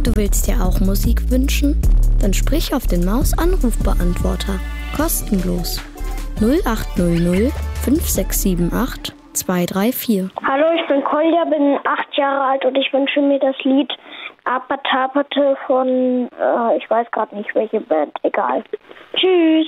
Du willst dir auch Musik wünschen? Dann sprich auf den Maus-Anrufbeantworter. Kostenlos. 0800 5678 234. Hallo, ich bin Kolja, bin 8 Jahre alt und ich wünsche mir das Lied Apatapate von, ich weiß gerade nicht welche Band, egal. Tschüss.